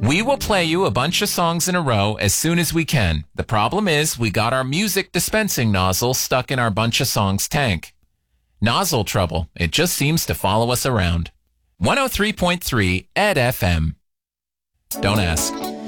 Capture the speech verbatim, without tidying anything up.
We will play you a bunch of songs in a row as soon as we can. The problem is we got our music dispensing nozzle stuck in our bunch of songs tank. Nozzle trouble. It just seems to follow us around. one oh three point three Ed F M. Don't ask.